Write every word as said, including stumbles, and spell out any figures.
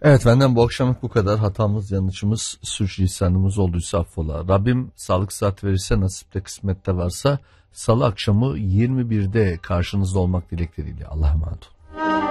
Evet, benden bu akşamlık bu kadar. Hatamız, yanlışımız, sürçülisanımız olduysa affola. Rabbim sağlık sıhhat verirse, nasipte kısmette varsa salı akşamı yirmi birde karşınızda olmak dilekleriyle. Allah'a emanet olun.